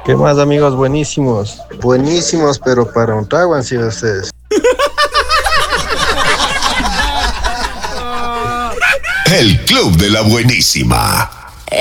¿Qué más, amigos? Buenísimos. Buenísimos, pero para un trago han sido ustedes. El Club de la Buenísima.